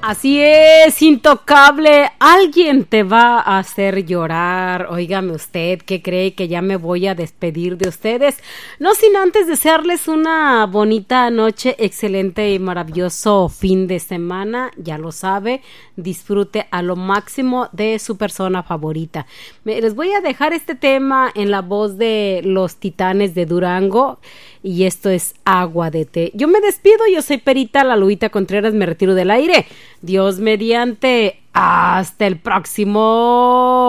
Así es, intocable. Alguien te va a hacer llorar. Óigame usted, ¿qué cree que ya me voy a despedir de ustedes? No sin antes desearles una bonita noche, excelente y maravilloso fin de semana. Ya lo sabe, disfrute a lo máximo de su persona favorita. Les voy a dejar este tema en la voz de los Titanes de Durango. Y esto es Agua de Té. Yo me despido, yo soy Perita La Lupita Contreras, me retiro del aire. Dios mediante, hasta el próximo.